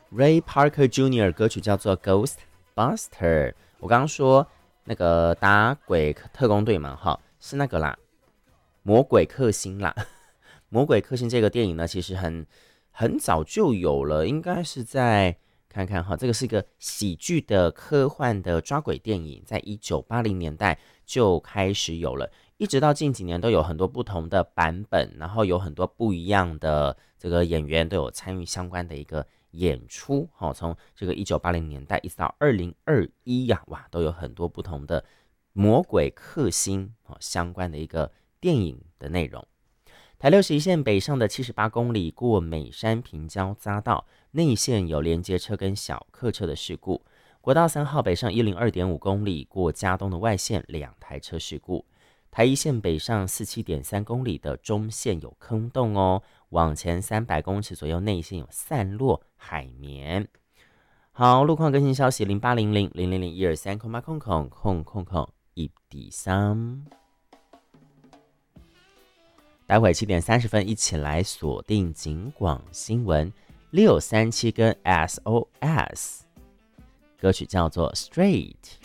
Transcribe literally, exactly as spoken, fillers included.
Ray Parker Junior 歌曲叫做 Ghostbuster。我刚刚说那个打鬼特工队嘛，哈，是那个啦，魔鬼克星啦。魔鬼克星这个电影呢，其实很很早就有了，应该是在看看哈，这个是一个喜剧的科幻的抓鬼电影，在一九八零年代就开始有了，一直到近几年都有很多不同的版本，然后有很多不一样的这个演员都有参与相关的一个演出。好，从这个一九八零年代一直到二零二一呀，哇，都有很多不同的魔鬼克星相关的一个电影的内容。台六十一线北上的七十八公里过美山平交匝道，内线有连接车跟小客车的事故。国道三号北上一零二点五公里过嘉东的外线两台车事故。台一线北上四七点三公里的中线有坑洞哦，往前三百公尺左右内线有散落海绵。好，路况更新消息零八零零零零零一二三空八空空空空空一底三。待会七点三十分一起来锁定警广新闻六三七跟 S O S， 歌曲叫做 Straight。